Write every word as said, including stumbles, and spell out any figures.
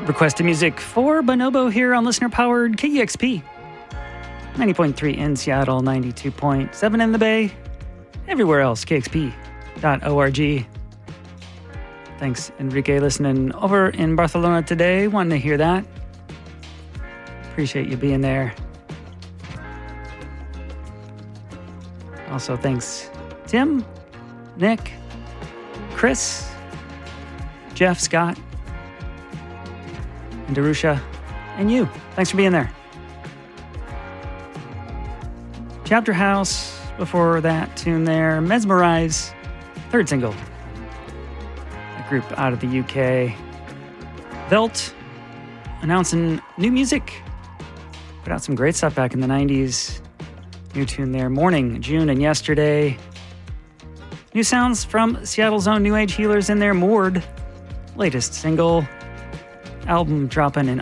Requested music for Bonobo here on listener-powered K E X P. ninety point three in Seattle, ninety-two point seven in the Bay. Everywhere else, K X P dot org. Thanks, Enrique, listening over in Barcelona today. Wanting to hear that. Appreciate you being there. Also, thanks, Tim, Nick, Chris, Jeff, Scott, and Darusha, and you. Thanks for being there. Chapter House, before that tune there, Mesmerize, third single. A group out of the U K. Velt, announcing new music. Put out some great stuff back in the nineties. New tune there, Morning, June, and Yesterday. New sounds from Seattle's own New Age healers in there, Moored. Latest single. Album dropping in